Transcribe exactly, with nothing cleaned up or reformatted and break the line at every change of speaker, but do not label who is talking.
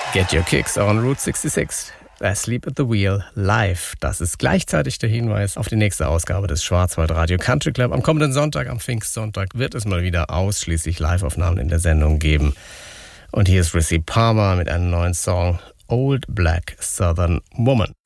Get your kicks on Route sechsundsechzig. Asleep at the Wheel live. Das ist gleichzeitig der Hinweis auf die nächste Ausgabe des Schwarzwaldradio Country Club. Am kommenden Sonntag, am Pfingstsonntag, wird es mal wieder ausschließlich Live-Aufnahmen in der Sendung geben. Und hier ist Rissy Palmer mit einem neuen Song, Old Black Southern Woman.